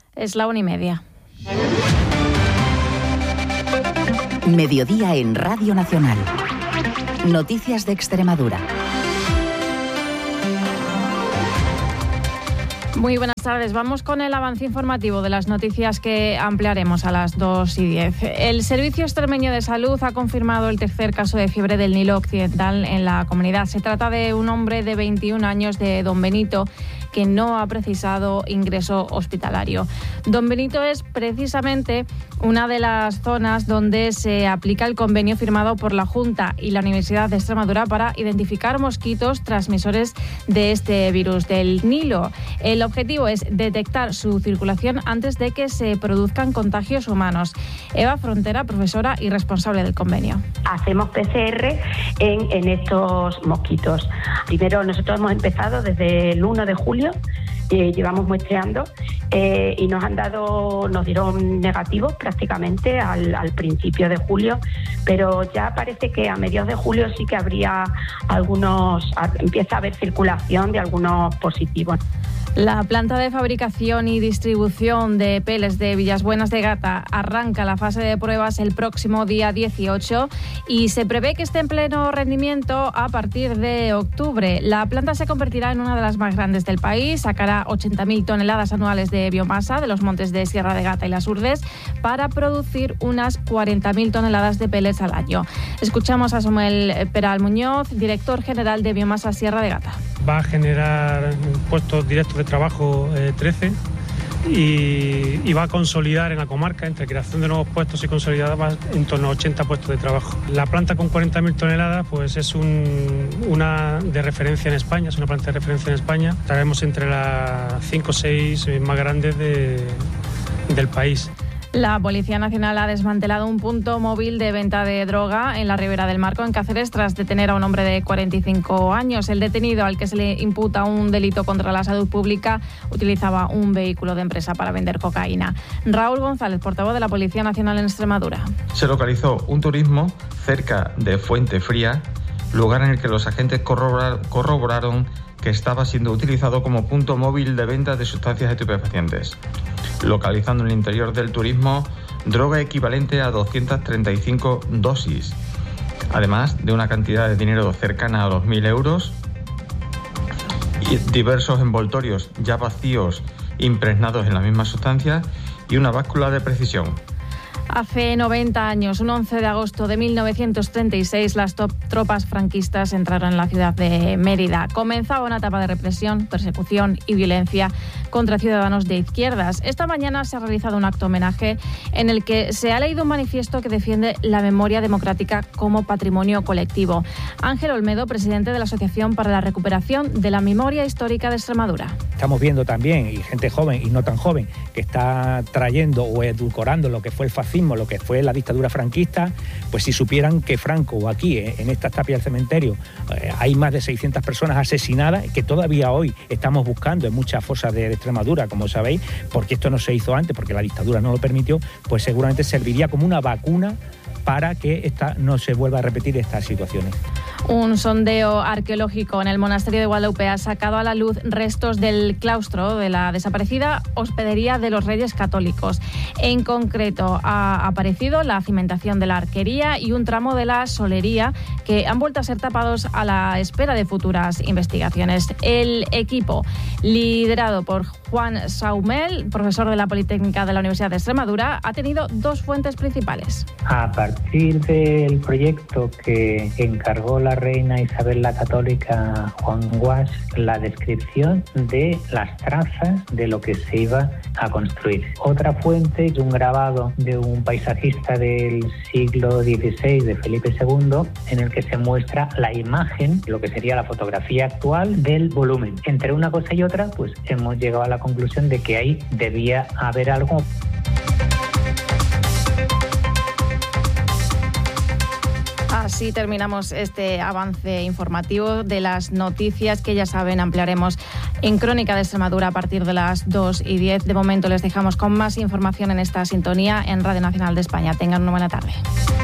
Es la 1:30. Mediodía en Radio Nacional. Noticias de Extremadura. Muy buenas tardes. Vamos con el avance informativo de las noticias que ampliaremos a las 2:10. El Servicio Extremeño de Salud ha confirmado el tercer caso de fiebre del Nilo Occidental en la comunidad. Se trata de un hombre de 21 años de Don Benito que no ha precisado ingreso hospitalario. Don Benito es precisamente una de las zonas donde se aplica el convenio firmado por la Junta y la Universidad de Extremadura para identificar mosquitos transmisores de este virus del Nilo. El objetivo es detectar su circulación antes de que se produzcan contagios humanos. Eva Frontera, profesora y responsable del convenio. Hacemos PCR en estos mosquitos. Primero, nosotros hemos empezado desde el 1 de julio, llevamos muestreando y nos dieron negativos prácticamente al principio de julio, pero ya parece que a mediados de julio sí que empieza a haber circulación de algunos positivos. La planta de fabricación y distribución de pellets de Villasbuenas de Gata arranca la fase de pruebas el próximo día 18 y se prevé que esté en pleno rendimiento a partir de octubre. La planta se convertirá en una de las más grandes del país, sacará 80.000 toneladas anuales de biomasa de los montes de Sierra de Gata y Las Urdes para producir unas 40.000 toneladas de pellets al año. Escuchamos a Samuel Peral Muñoz, director general de Biomasa Sierra de Gata. Va a generar puestos directos de trabajo 13 y va a consolidar en la comarca, entre creación de nuevos puestos y consolidada, va en torno a 80 puestos de trabajo. La planta con 40.000 toneladas pues es una de referencia en España, es una planta de referencia en España. Estaremos entre las 5 o 6 más grandes del país. La Policía Nacional ha desmantelado un punto móvil de venta de droga en la Ribera del Marco, en Cáceres, tras detener a un hombre de 45 años. El detenido, al que se le imputa un delito contra la salud pública, utilizaba un vehículo de empresa para vender cocaína. Raúl González, portavoz de la Policía Nacional en Extremadura. Se localizó un turismo cerca de Fuente Fría, lugar en el que los agentes corroboraron que estaba siendo utilizado como punto móvil de venta de sustancias estupefacientes, localizando en el interior del turismo droga equivalente a 235 dosis, además de una cantidad de dinero cercana a los 1.000 euros y diversos envoltorios ya vacíos impregnados en la misma sustancia y una báscula de precisión. Hace 90 años, un 11 de agosto de 1936, las tropas franquistas entraron en la ciudad de Mérida. Comenzaba una etapa de represión, persecución y violencia contra ciudadanos de izquierdas. Esta mañana se ha realizado un acto homenaje en el que se ha leído un manifiesto que defiende la memoria democrática como patrimonio colectivo. Ángel Olmedo, presidente de la Asociación para la Recuperación de la Memoria Histórica de Extremadura. Estamos viendo también, y gente joven y no tan joven, que está trayendo o edulcorando lo que fue el fascismo, lo que fue la dictadura franquista. Pues si supieran que Franco, o aquí en esta tapia del cementerio, hay más de 600 personas asesinadas, que todavía hoy estamos buscando en muchas fosas de Extremadura, como sabéis, porque esto no se hizo antes, porque la dictadura no lo permitió, pues seguramente serviría como una vacuna para que no se vuelva a repetir estas situaciones. Un sondeo arqueológico en el monasterio de Guadalupe ha sacado a la luz restos del claustro de la desaparecida Hospedería de los Reyes Católicos. En concreto, ha aparecido la cimentación de la arquería y un tramo de la solería que han vuelto a ser tapados a la espera de futuras investigaciones. El equipo, liderado por Juan Saumel, profesor de la Politécnica de la Universidad de Extremadura, ha tenido dos fuentes principales. A partir del proyecto que encargó la reina Isabel la Católica Juan Guas, la descripción de las trazas de lo que se iba a construir. Otra fuente es un grabado de un paisajista del siglo XVI, de Felipe II, en el que se muestra la imagen, lo que sería la fotografía actual del volumen. Entre una cosa y otra, pues hemos llegado a la conclusión de que ahí debía haber algo. Así terminamos este avance informativo de las noticias que ya saben ampliaremos en Crónica de Extremadura a partir de las 2:10. De momento les dejamos con más información en esta sintonía en Radio Nacional de España. Tengan una buena tarde.